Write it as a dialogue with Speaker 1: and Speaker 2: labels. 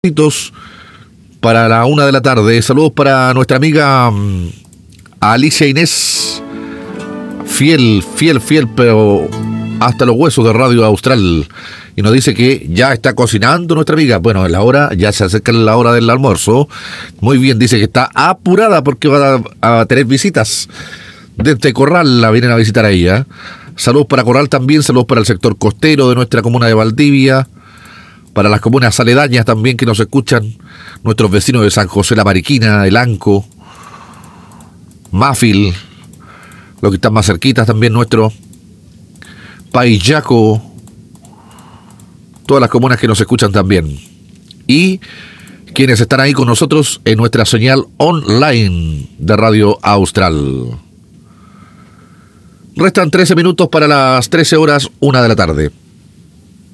Speaker 1: Para la 1 de la tarde. Saludos para nuestra amiga Alicia Inés, fiel, pero hasta los huesos de Radio Austral. Y nos dice que ya está cocinando nuestra amiga. Bueno, ya se acerca la hora del almuerzo. Muy bien, dice que está apurada porque va a tener visitas. Desde Corral la vienen a visitar a ella. Saludos para Corral también, saludos para el sector costero de nuestra comuna de Valdivia. Para las comunas aledañas también que nos escuchan, nuestros vecinos de San José La Mariquina, El Anco, Mafil, los que están más cerquitas también nuestro, Paillaco, todas las comunas que nos escuchan también. Y quienes están ahí con nosotros en nuestra señal online de Radio Austral. Restan 13 minutos para las 13 horas, 1 de la tarde.